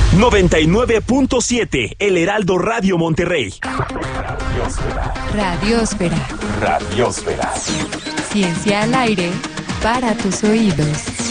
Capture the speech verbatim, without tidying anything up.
noventa y nueve punto siete, El Heraldo Radio Monterrey. Radiosfera. Radiosfera. Radiosfera. Ciencia al aire para tus oídos.